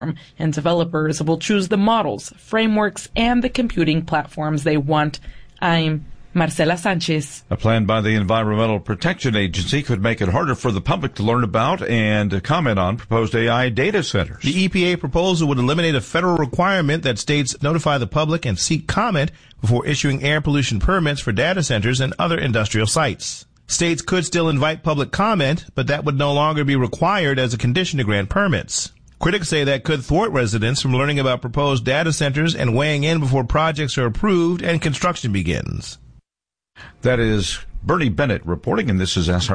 and developers will choose the models, frameworks, and the computing platforms they want. I'm Marcela Sanchez. A plan by the Environmental Protection Agency could make it harder for the public to learn about and comment on proposed AI data centers. The EPA proposal would eliminate a federal requirement that states notify the public and seek comment before issuing air pollution permits for data centers and other industrial sites. States could still invite public comment, but that would no longer be required as a condition to grant permits. Critics say that could thwart residents from learning about proposed data centers and weighing in before projects are approved and construction begins. That is Bernie Bennett reporting, and this is SR.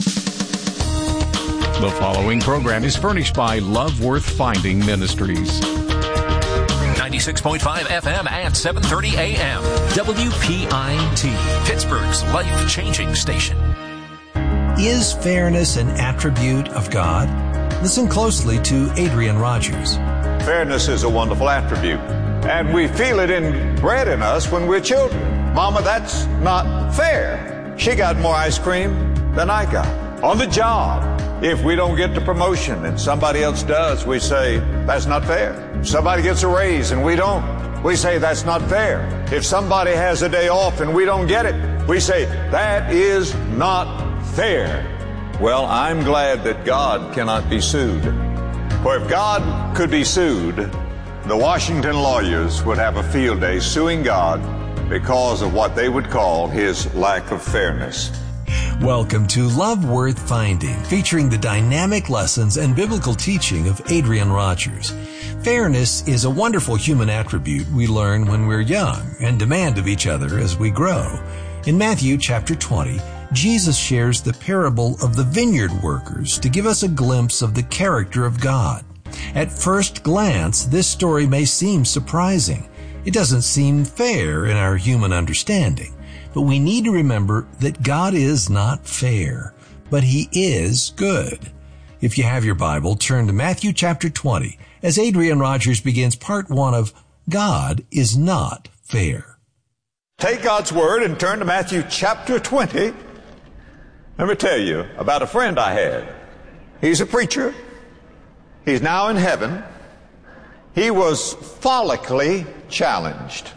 The following program is furnished by Love Worth Finding Ministries. 96.5 FM at 7:30 a.m. WPIT, Pittsburgh's life-changing station. Is fairness an attribute of God? Listen closely to Adrian Rogers. Fairness is a wonderful attribute, and we feel it inbred in us when we're children. Mama, that's not fair. She got more ice cream than I got. On the job, if we don't get the promotion and somebody else does, we say, that's not fair. Somebody gets a raise and we don't, we say, that's not fair. If somebody has a day off and we don't get it, we say, that is not fair. Well, I'm glad that God cannot be sued. For if God could be sued, the Washington lawyers would have a field day suing God because of what they would call his lack of fairness. Welcome to Love Worth Finding, featuring the dynamic lessons and biblical teaching of Adrian Rogers. Fairness is a wonderful human attribute we learn when we're young and demand of each other as we grow. In Matthew chapter 20, Jesus shares the parable of the vineyard workers to give us a glimpse of the character of God. At first glance, this story may seem surprising. It doesn't seem fair in our human understanding. But we need to remember that God is not fair, but he is good. If you have your Bible, turn to Matthew chapter 20 as Adrian Rogers begins part 1 of God is Not Fair. Take God's word and turn to Matthew chapter 20. Let me tell you about a friend I had. He's a preacher. He's now in heaven. He was follically challenged.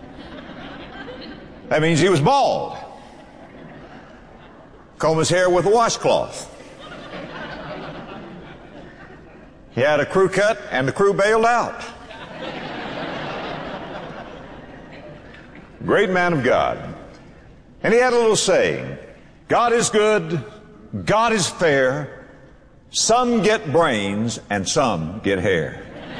That means he was bald. Comb his hair with a washcloth. He had a crew cut and the crew bailed out. Great man of God. And he had a little saying, God is good, God is fair, some get brains and some get hair.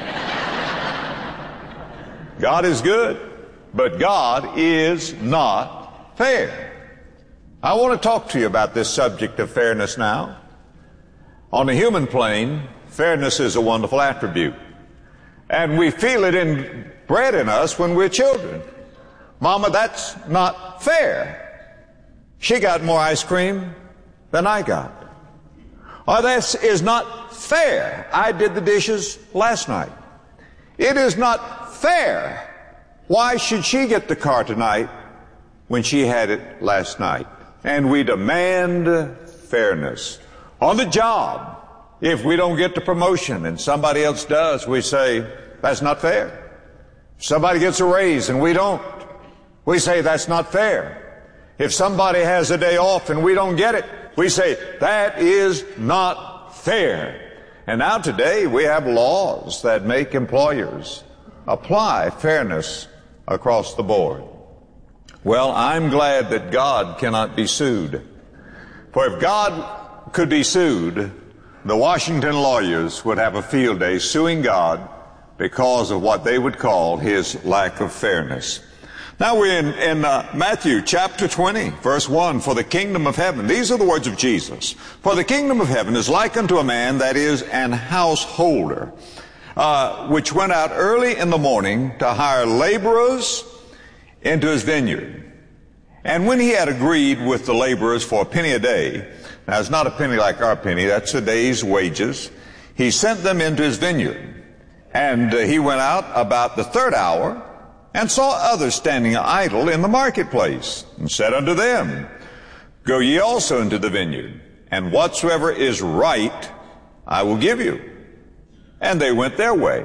God is good, but God is not fair. I want to talk to you about this subject of fairness now. On the human plane, fairness is a wonderful attribute. And we feel it inbred in us when we're children. Mama, that's not fair. She got more ice cream than I got. Or this is not fair. I did the dishes last night. It is not fair. Why should she get the car tonight when she had it last night? And we demand fairness. On the job, if we don't get the promotion and somebody else does, we say, that's not fair. If somebody gets a raise and we don't, we say, that's not fair. If somebody has a day off and we don't get it, we say, that is not fair. And now today we have laws that make employers apply fairness across the board. Well, I'm glad that God cannot be sued. For if God could be sued, the Washington lawyers would have a field day suing God because of what they would call his lack of fairness. Now we're in Matthew chapter 20, verse 1, for the kingdom of heaven. These are the words of Jesus. For the kingdom of heaven is like unto a man that is an householder, which went out early in the morning to hire laborers into his vineyard. And when he had agreed with the laborers for a penny a day, now it's not a penny like our penny, that's a day's wages, he sent them into his vineyard. And he went out about the third hour, and saw others standing idle in the marketplace, and said unto them, Go ye also into the vineyard, and whatsoever is right I will give you. and they went their way.